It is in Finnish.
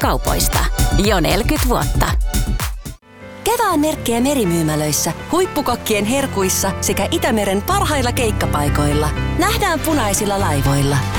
kaupoista. Jo 40 vuotta. Kevään merkkejä merimyymälöissä, huippukokkien herkuissa sekä Itämeren parhailla keikkapaikoilla. Nähdään punaisilla laivoilla.